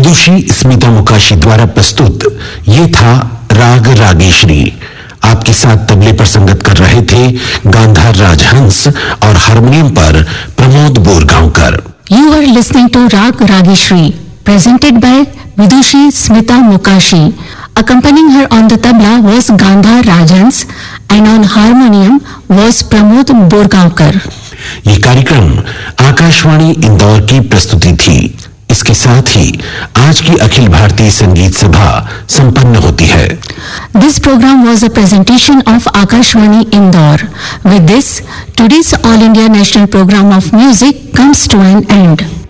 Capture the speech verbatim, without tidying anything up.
विदुषी स्मिता मुकाशी द्वारा प्रस्तुत ये था राग रागेश्वरी। आपके साथ तबले पर संगत कर रहे थे गांधार राजहंस और हारमोनियम पर Pramod Borgaonkar. You are listening to Rag Rageshri, presented by Vidushi Smita Mukashi. Accompanying her on the tabla was Gandhar Rajhans and on harmonium was Pramod Borgaonkar. ये कार्यक्रम आकाशवाणी इंदौर की प्रस्तुति थी। इसके साथ ही आज की अखिल भारतीय संगीत सभा संपन्न होती है। This program was a presentation of Akashvani Indore. With this, today's All India National Program of Music comes to an end.